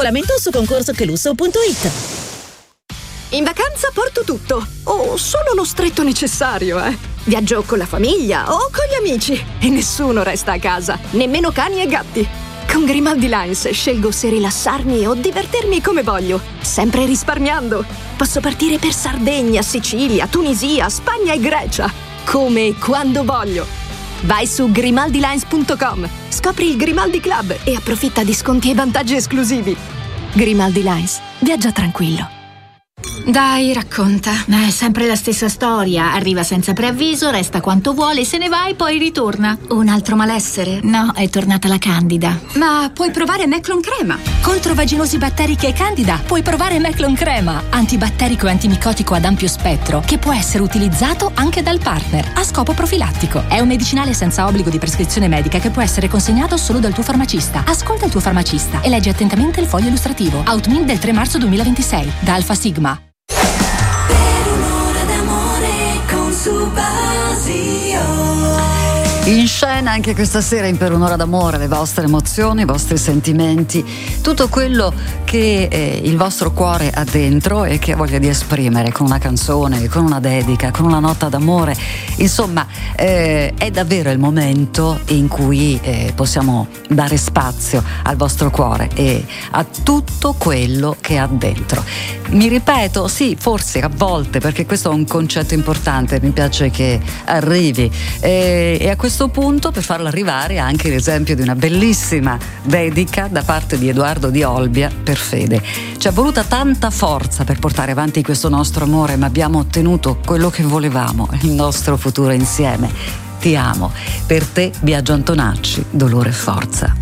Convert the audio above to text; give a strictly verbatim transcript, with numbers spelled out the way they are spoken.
Regolamento su concorso chelusso punto it. In vacanza porto tutto, o solo lo stretto necessario, eh. Viaggio con la famiglia o con gli amici e nessuno resta a casa, nemmeno cani e gatti. Con Grimaldi Lines scelgo se rilassarmi o divertirmi come voglio, sempre risparmiando. Posso partire per Sardegna, Sicilia, Tunisia, Spagna e Grecia, come e quando voglio. Vai su grimaldi lines punto com, scopri il Grimaldi Club e approfitta di sconti e vantaggi esclusivi. Grimaldi Lines, viaggia tranquillo. Dai, racconta. È sempre la stessa storia. Arriva senza preavviso, resta quanto vuole, se ne va e poi ritorna. Un altro malessere? No, è tornata la Candida. Ma puoi provare Meclon Crema. Contro vaginosi batteriche e Candida puoi provare Meclon Crema, antibatterico e antimicotico ad ampio spettro, che può essere utilizzato anche dal partner a scopo profilattico. È un medicinale senza obbligo di prescrizione medica che può essere consegnato solo dal tuo farmacista. Ascolta il tuo farmacista e leggi attentamente il foglio illustrativo. Outmin del tre marzo duemilaventisei da Alfa Sigma. In scena anche questa sera in Per un'ora d'amore le vostre emozioni, i vostri sentimenti, tutto quello che eh, il vostro cuore ha dentro e che ha voglia di esprimere con una canzone, con una dedica, con una nota d'amore. Insomma, eh, è davvero il momento in cui eh, possiamo dare spazio al vostro cuore e a tutto quello che ha dentro. Mi ripeto, sì, forse a volte, perché questo è un concetto importante, mi piace che arrivi e, e a questo punto, per farlo arrivare, anche l'esempio di una bellissima dedica da parte di Edoardo Di Olbia per Fede. Ci è voluta tanta forza per portare avanti questo nostro amore, ma abbiamo ottenuto quello che volevamo, il nostro futuro insieme. Ti amo. Per te, Biagio Antonacci, Dolore e Forza.